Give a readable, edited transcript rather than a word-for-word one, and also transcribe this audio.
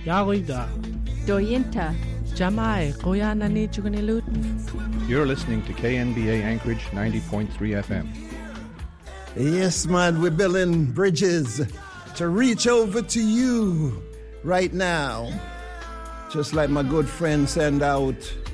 Yagoida. Doyinta. Jamai, Koyanani Chugunilut. You're listening to KNBA Anchorage 90.3 FM. Yes, man, we're building bridges to reach over to you right now. Just like my good friend sent out